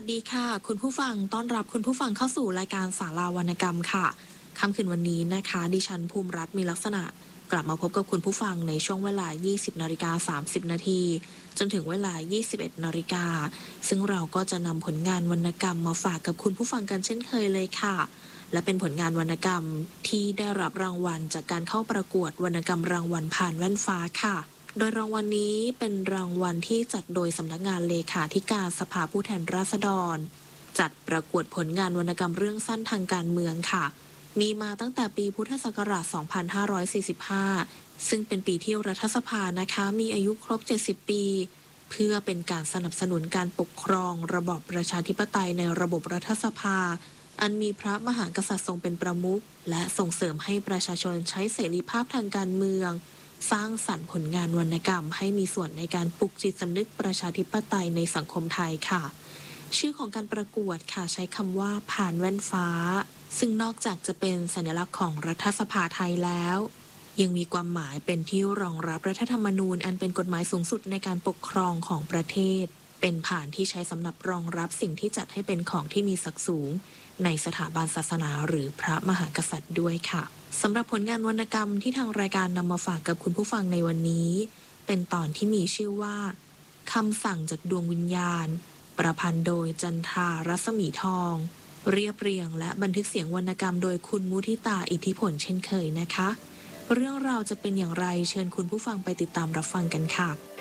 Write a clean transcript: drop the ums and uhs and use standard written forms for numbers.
สดีค่ะคุณผู้ฟังต้อนรับคุณผู้ฟังเข้าสู่รายการศาลาวรรณกรรมค่ะค่ำคืนวันนี้นะคะดิฉันภูมิรัตน์มีลักษณะกลับมาพบกับคุณผู้ฟังในช่วงเวลา 20:30 นาทีจนถึงเวลา 21 นาฬิกาซึ่งเราก็จะนำผลงานวรรณกรรมมาฝากกับคุณผู้ฟังกันเช่นเคยเลยค่ะและเป็นผลงานวรรณกรรมที่ได้รับรางวัลจากการเข้าประกวดวรรณกรรมรางวัลผ่านแว่นฟ้าค่ะ โดยรางวัลนี้เป็นรางวัลที่จัดโดยสำนักงานเลขาธิการสภาผู้แทนราษฎรจัดประกวดผลงานวรรณกรรมเรื่องสั้นทางการเมืองค่ะมีมาตั้งแต่ปีพุทธศักราช 2545 ซึ่งเป็นปีที่รัฐสภานะคะมีอายุครบ 70 ปีเพื่อเป็นการสนับสนุนการปกครองระบอบประชาธิปไตยในระบบรัฐสภาอันมีพระมหากษัตริย์ทรงเป็นประมุขและส่งเสริมให้ประชาชนใช้เสรีภาพทางการเมืองสร้างสรรค์ผลงานวรรณกรรมให้มีส่วนในการปลุกจิตสำนึกประชาธิปไตยในสังคมไทยค่ะชื่อของการประกวดค่ะใช้คำว่าผ่านแว่นฟ้าซึ่งนอกจากจะเป็นสัญลักษณ์ของรัฐสภาไทยแล้วยังมีความหมายเป็นที่รองรับรัฐธรรมนูญอันเป็นกฎหมายสูงสุดในการปกครองของประเทศเป็นผ่านที่ใช้สำหรับรองรับสิ่งที่จัดให้เป็นของที่มีศักดิ์สูงในสถาบันศาสนาหรือพระมหากษัตริย์ด้วยค่ะสำหรับผลงานวรรณกรรมที่ทางรายการนำมาฝากกับคุณผู้ฟังในวันนี้เป็นตอนที่มีชื่อว่าคำสั่งจากดวงวิญญาณประพันธ์โดยจันทารัศมีทองเรียบเรียงและบันทึกเสียงวรรณกรรมโดยคุณมุทิตาอิทธิผลเช่นเคยนะคะเรื่องราวจะเป็นอย่างไรเชิญคุณผู้ฟังไปติดตามรับฟังกันค่ะ